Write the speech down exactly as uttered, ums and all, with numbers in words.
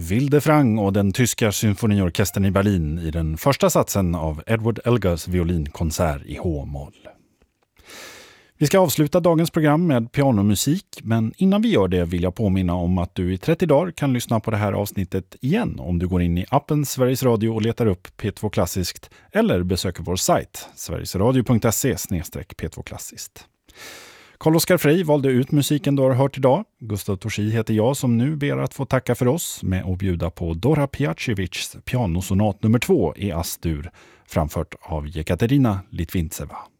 Wilde Frang och den tyska symfoniorkestern i Berlin i den första satsen av Edward Elgars violinkonsert i H-moll. Vi ska avsluta dagens program med pianomusik, men innan vi gör det vill jag påminna om att du i trettio dagar kan lyssna på det här avsnittet igen om du går in i appen Sveriges Radio och letar upp P två Klassiskt eller besöker vår sajt sverigesradio punkt se slash P två Klassiskt. Carl-Oskar Frey valde ut musiken du har hört idag. Gustav Torsi heter jag som nu ber att få tacka för oss med att bjuda på Dora Piacevics pianosonat nummer två i Astur framfört av Jekaterina Litvintseva.